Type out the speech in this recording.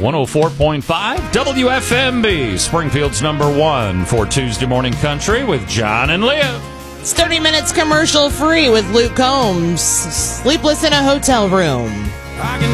104.5 WFMB, Springfield's #1 for Tuesday Morning Country with John and Leah. It's 30 minutes commercial free with Luke Combs. Sleepless in a Hotel Room. I can